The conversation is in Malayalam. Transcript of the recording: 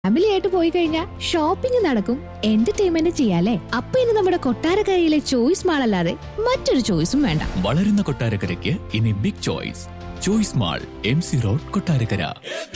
ഫാമിലി ആയിട്ട് പോയി കഴിഞ്ഞാൽ ഷോപ്പിംഗ് നടക്കും, എന്റർടൈൻമെന്റ് ചെയ്യാലേ. അപ്പൊ ഇനി നമ്മുടെ കൊട്ടാരക്കരയിലെ ചോയ്സ് മാൾ അല്ലാതെ മറ്റൊരു ചോയ്സും വേണ്ട. വളരുന്ന കൊട്ടാരക്കരയ്ക്ക് ഇനി big choice. Choice mall, MC road, Kottarakkara.